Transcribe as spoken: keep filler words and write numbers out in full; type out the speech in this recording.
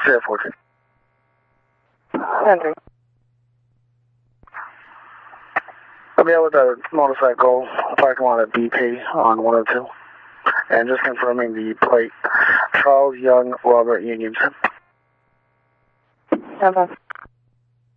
zero four two. Enter. I'll be with a motorcycle parking lot at B P on one oh two. And just confirming the plate, Charles Young Robert Unionson. Enter.